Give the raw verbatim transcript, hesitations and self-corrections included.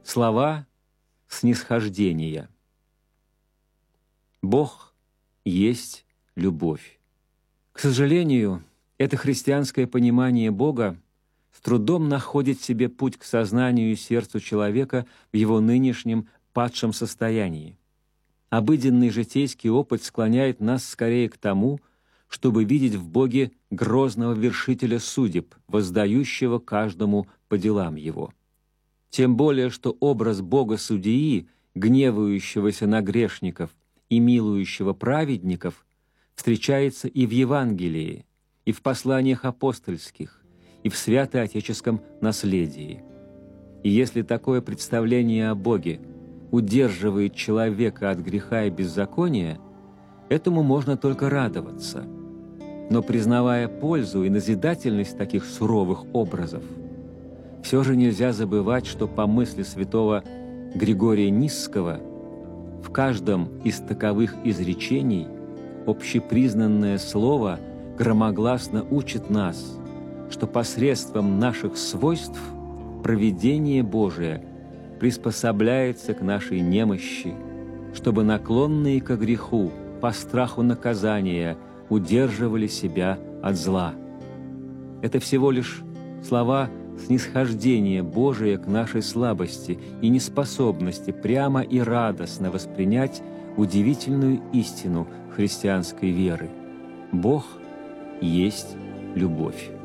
Слова снисхождения. Бог есть любовь. К сожалению, это христианское понимание Бога с трудом находит себе путь к сознанию и сердцу человека в его нынешнем падшем состоянии. Обыденный житейский опыт склоняет нас скорее к тому, чтобы видеть в Боге грозного вершителя судеб, воздающего каждому по делам его. Тем более, что образ Бога-судьи, гневающегося на грешников и милующего праведников, встречается и в Евангелии, и в посланиях апостольских, и в святоотеческом наследии. И если такое представление о Боге удерживает человека от греха и беззакония, этому можно только радоваться. Но признавая пользу и назидательность таких суровых образов, все же нельзя забывать, что по мысли святого Григория Нисского в каждом из таковых изречений общепризнанное слово громогласно учит нас, что посредством наших свойств провидение Божие приспособляется к нашей немощи, чтобы наклонные ко греху по страху наказания удерживали себя от зла. Это всего лишь слова снисхождения Божия к нашей слабости и неспособности прямо и радостно воспринять удивительную истину христианской веры. Бог есть любовь.